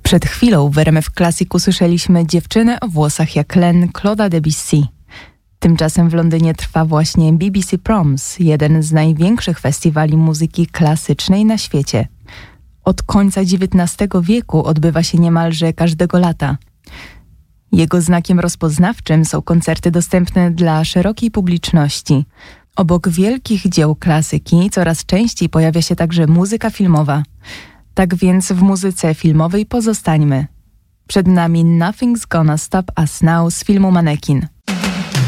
Przed chwilą w RMF Classic usłyszeliśmy Dziewczynę o włosach jak Len Claude'a Debussy. Tymczasem w Londynie trwa właśnie BBC Proms, jeden z największych festiwali muzyki klasycznej na świecie. Od końca XIX wieku odbywa się niemalże każdego lata. Jego znakiem rozpoznawczym są koncerty dostępne dla szerokiej publiczności. Obok wielkich dzieł klasyki coraz częściej pojawia się także muzyka filmowa. Tak więc w muzyce filmowej pozostańmy. Przed nami Nothing's Gonna Stop Us Now z filmu Manekin.